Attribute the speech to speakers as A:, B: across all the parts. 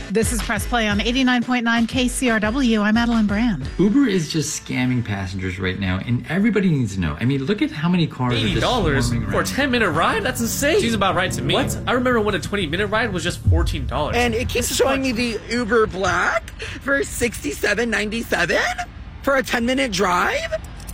A: This is Press Play on 89.9 KCRW. I'm Madeline Brand.
B: Uber is just scamming passengers right now, and everybody needs to know. I mean, look at how many cars are just swarming around.
C: for a 10-minute ride? That's insane. Seems about right to me. What? I remember when a 20-minute ride was just $14.
D: And it keeps showing me the Uber Black for $67.97 for a 10-minute drive?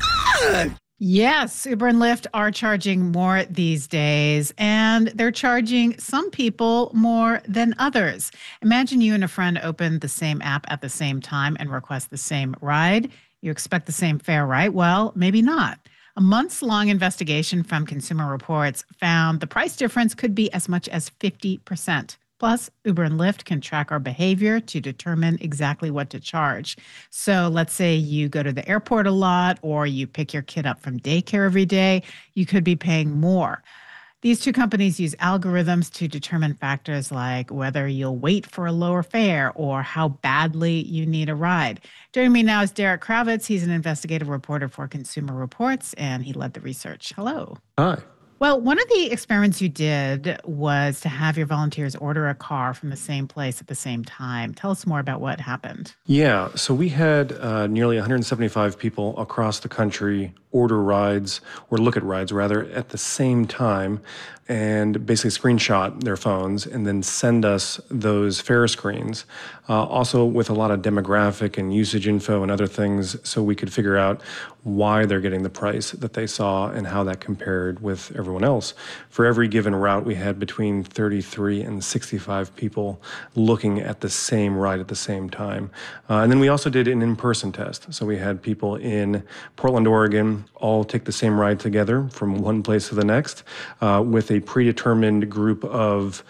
D: Ugh.
A: Yes, Uber and Lyft are charging more these days, and they're charging some people more than others. Imagine you and a friend open the same app at the same time and request the same ride. You expect the same fare, right? Well, maybe not. A months-long investigation from Consumer Reports found the price difference could be as much as 50%. Plus, Uber and Lyft can track our behavior to determine exactly what to charge. So let's say you go to the airport a lot or you pick your kid up from daycare every day, you could be paying more. These two companies use algorithms to determine factors like whether you'll wait for a lower fare or how badly you need a ride. Joining me now is Derek Kravitz. He's an investigative reporter for Consumer Reports, and he led the research. Hello.
E: Hi.
A: Well, one of the experiments you did was to have your volunteers order a car from the same place at the same time. Tell us more about what happened.
E: Yeah, so we had nearly 175 people across the country order rides, or look at rides rather, at the same time, and basically screenshot their phones and then send us those fare screens, also with a lot of demographic and usage info and other things, so we could figure out why they're getting the price that they saw and how that compared with everyone else. For every given route, we had between 33 and 65 people looking at the same ride at the same time. And then we also did an in-person test. So we had people in Portland, Oregon, all take the same ride together from one place to the next with a predetermined group of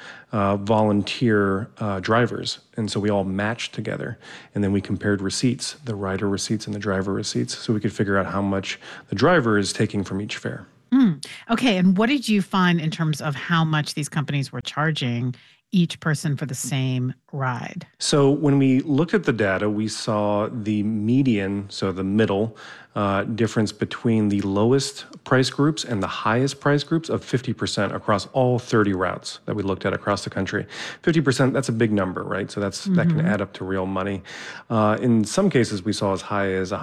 E: volunteer drivers. And so we all matched together. And then we compared receipts, the rider receipts and the driver receipts, so we could figure out how much the driver is taking from each fare.
A: Okay, and what did you find in terms of how much these companies were charging each person for the same ride?
E: So when we looked at the data, we saw the median, so the middle, difference between the lowest price groups and the highest price groups of 50% across all 30 routes that we looked at across the country. 50%, that's a big number, right? So that can add up to real money. In some cases, we saw as high as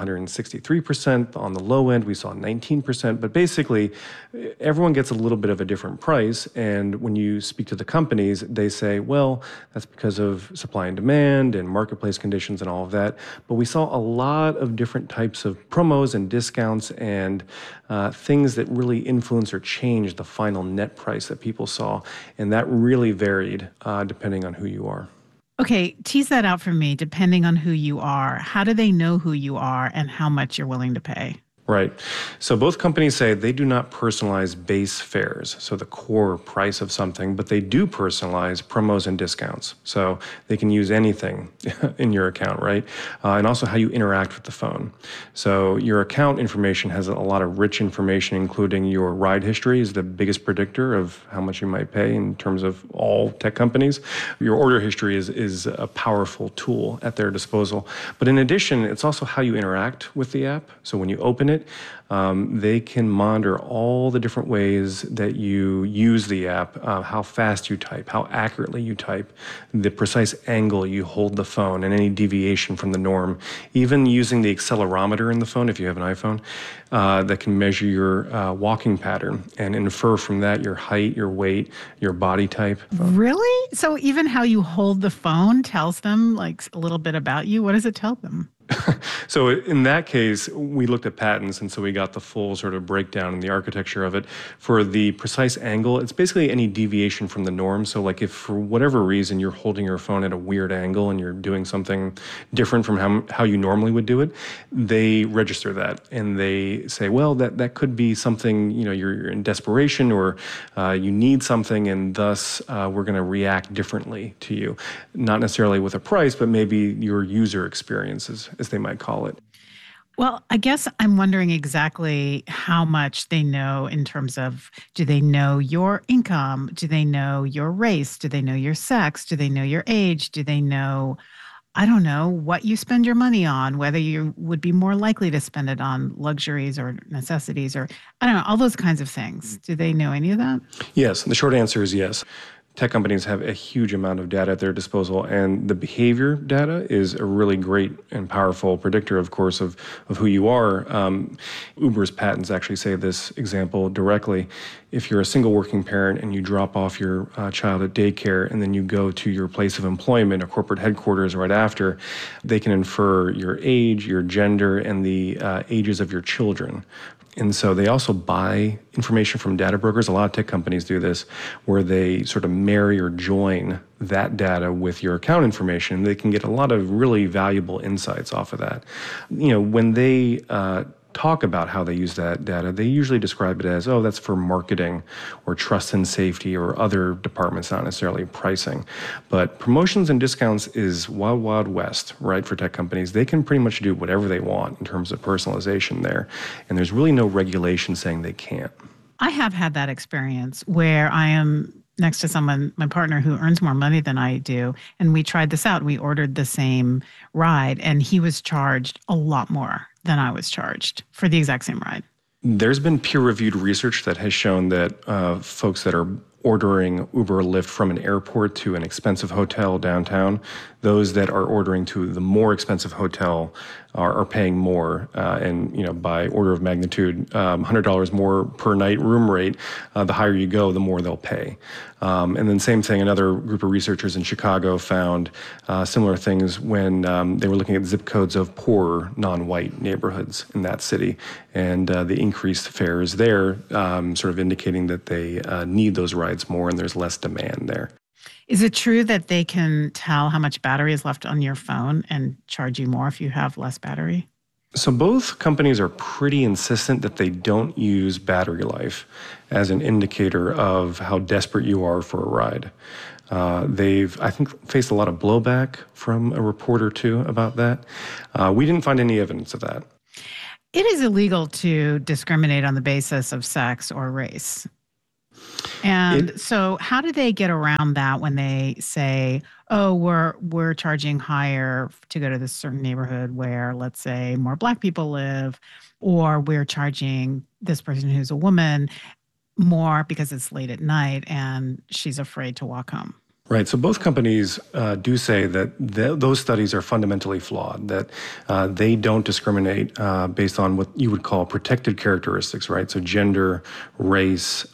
E: 163%. On the low end, we saw 19%. But basically, everyone gets a little bit of a different price. And when you speak to the companies, they say, well, that's because of supply and demand and marketplace conditions and all of that. But we saw a lot of different types of promos and discounts and things that really influence or change the final net price that people saw. And that really varied depending on who you are.
A: Okay, tease that out for me, depending on who you are. How do they know who you are and how much you're willing to pay?
E: Right. So both companies say they do not personalize base fares, so the core price of something, but they do personalize promos and discounts. So they can use anything in your account, right? And also how you interact with the phone. So your account information has a lot of rich information, including your ride history is the biggest predictor of how much you might pay in terms of all tech companies. Your order history is a powerful tool at their disposal. But in addition, it's also how you interact with the app. So when you open it, they can monitor all the different ways that you use the app, how fast you type, how accurately you type, the precise angle you hold the phone, and any deviation from the norm. Even using the accelerometer in the phone, if you have an iPhone, that can measure your walking pattern and infer from that your height, your weight, your body type.
A: Really? So even how you hold the phone tells them like a little bit about you? What does it tell them?
E: So in that case, we looked at patents, and so we got the full sort of breakdown in the architecture of it. For the precise angle, it's basically any deviation from the norm. So like if for whatever reason you're holding your phone at a weird angle and you're doing something different from how you normally would do it, they register that and they say, well, that could be something, you're in desperation or you need something, and thus we're going to react differently to you. Not necessarily with a price, but maybe your user experiences, as they might call it.
A: Well, I guess I'm wondering exactly how much they know in terms of, do they know your income? Do they know your race? Do they know your sex? Do they know your age? Do they know, I don't know, what you spend your money on, whether you would be more likely to spend it on luxuries or necessities or, I don't know, all those kinds of things. Do they know any of that?
E: Yes. The short answer is yes. tech companies have a huge amount of data at their disposal, and the behavior data is a really great and powerful predictor, of course, of who you are. Uber's patents actually say this example directly. If you're a single working parent and you drop off your child at daycare and then you go to your place of employment or corporate headquarters right after, they can infer your age, your gender, and the ages of your children. And so they also buy information from data brokers. A lot of tech companies do this, where they sort of marry or join that data with your account information. They can get a lot of really valuable insights off of that. When they talk about how they use that data, they usually describe it as, oh, that's for marketing or trust and safety or other departments, not necessarily pricing. But promotions and discounts is wild, wild west, right, for tech companies. They can pretty much do whatever they want in terms of personalization there. And there's really no regulation saying they can't.
A: I have had that experience where I am next to someone, my partner, who earns more money than I do. And we tried this out. We ordered the same ride, and he was charged a lot more than I was charged for the exact same ride.
E: There's been peer-reviewed research that has shown that folks that are ordering Uber or Lyft from an airport to an expensive hotel downtown, those that are ordering to the more expensive hotel are paying more, and by order of magnitude, $100 more per night room rate. The higher you go, the more they'll pay. And then same thing, another group of researchers in Chicago found similar things when they were looking at zip codes of poorer non-white neighborhoods in that city, and the increased fares there, sort of indicating that they need those rides more and there's less demand there.
A: Is it true that they can tell how much battery is left on your phone and charge you more if you have less battery?
E: So both companies are pretty insistent that they don't use battery life as an indicator of how desperate you are for a ride. They've, I think, faced a lot of blowback from a report or two about that. We didn't find any evidence of that.
A: It is illegal to discriminate on the basis of sex or race. And so how do they get around that when they say, oh, we're charging higher to go to this certain neighborhood where, let's say, more Black people live, or we're charging this person who's a woman more because it's late at night and she's afraid to walk home?
E: Right. So both companies do say that those studies are fundamentally flawed, that they don't discriminate based on what you would call protected characteristics, right? So gender, race,